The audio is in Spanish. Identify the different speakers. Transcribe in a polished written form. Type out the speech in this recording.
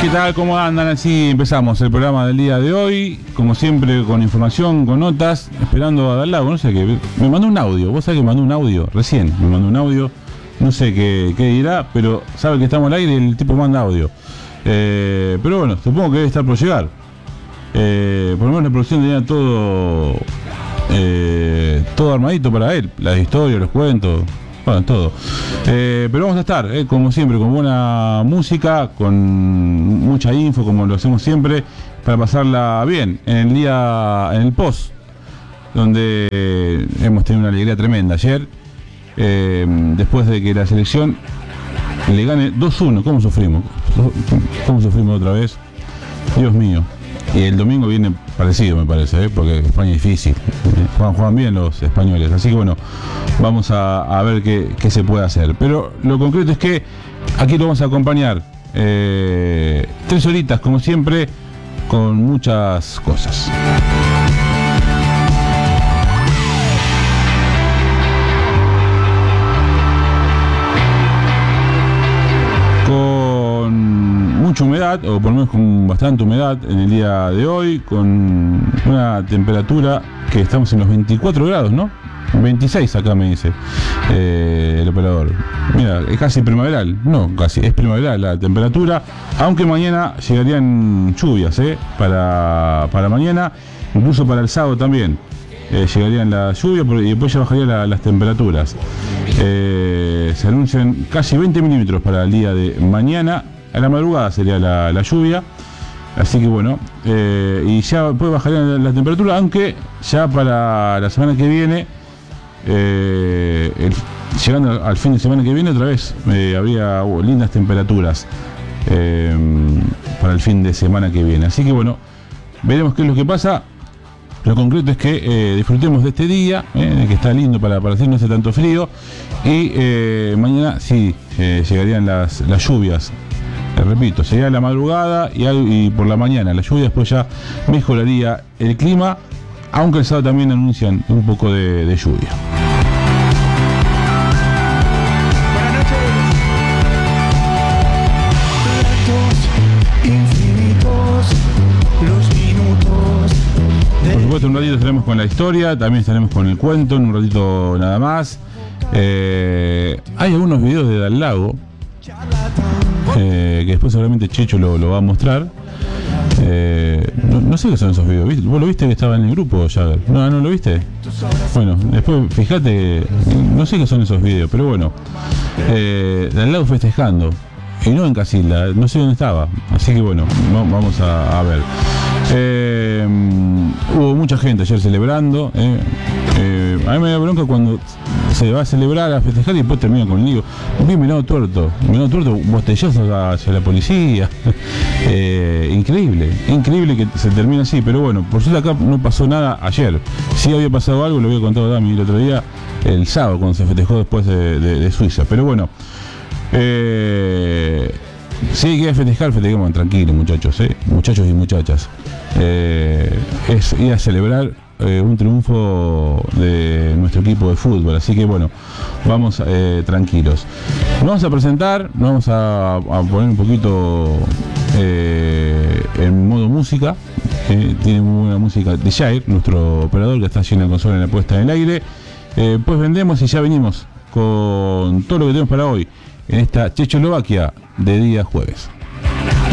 Speaker 1: ¿Qué tal? ¿Cómo andan? Así empezamos el programa del día de hoy, como siempre con información, con notas, esperando a Dalago, no sé qué, me mandó un audio, vos sabés que me mandó un audio, recién me mandó un audio, no sé qué dirá, pero sabe que estamos al aire y el tipo manda audio. Pero bueno, supongo que debe estar por llegar. Por lo menos la producción tenía todo armadito para él, las historias, los cuentos. Bueno, todo. Pero vamos a estar, como siempre, con buena música, con mucha info, como lo hacemos siempre, para pasarla bien en el post, donde hemos tenido una alegría tremenda ayer, después de que la selección le gane 2-1. ¿Cómo sufrimos? ¿Cómo sufrimos otra vez? Dios mío. Y el domingo viene parecido, me parece, porque España es difícil. Juegan bien los españoles. Así que bueno, vamos a ver qué se puede hacer. Pero lo concreto es que aquí lo vamos a acompañar 3 horitas, como siempre, con muchas cosas. Mucha humedad, o por lo menos con bastante humedad en el día de hoy, con una temperatura que estamos en los 24 grados, ¿no? 26 acá me dice el operador. Mira, es casi primaveral, no, casi, es primaveral la temperatura, aunque mañana llegarían lluvias, para mañana, incluso para el sábado también. Llegarían las lluvias y después ya bajarían las temperaturas. Se anuncian casi 20 milímetros para el día de mañana. A la madrugada sería la lluvia, así que bueno, y ya después bajaría la temperatura, aunque ya para la semana que viene, llegando al fin de semana que viene otra vez, habría lindas temperaturas para el fin de semana que viene. Así que bueno, veremos qué es lo que pasa. Lo concreto es que disfrutemos de este día, que está lindo para hacer no hace tanto frío, y mañana sí llegarían las lluvias. Repito, sería la madrugada y por la mañana la lluvia, después ya mejoraría el clima, aunque el sábado también anuncian un poco de lluvia. Por supuesto, un ratito estaremos con la historia, también estaremos con el cuento, en un ratito nada más. Hay algunos videos de Dalago, que después seguramente Checho lo va a mostrar. No sé qué son esos videos. ¿Vos lo viste que estaba en el grupo, Jagger? No lo viste. Bueno, después fíjate, no sé qué son esos videos, pero bueno, al lado festejando y no en Casilda, no sé dónde estaba, así que bueno, vamos a ver. Hubo mucha gente ayer celebrando. A mí me da bronca cuando se va a celebrar, a festejar y después termina con el lío. Vi mirado tuerto, botellazos hacia la policía. Increíble que se termine así, pero bueno, por suerte acá no pasó nada ayer. Sí había pasado algo, lo había contado Dami el otro día, el sábado, cuando se festejó después de Suiza, pero bueno. Si hay que festejar, festejemos tranquilos, muchachos y muchachas. Es ir a celebrar un triunfo de nuestro equipo de fútbol, así que bueno, vamos tranquilos. Nos vamos a presentar, nos vamos a poner un poquito en modo música. Tiene muy buena música de Jair, nuestro operador, que está allí en la consola en la puesta en el aire. Pues vendemos y ya venimos con todo lo que tenemos para hoy en esta Checoslovaquia de día jueves.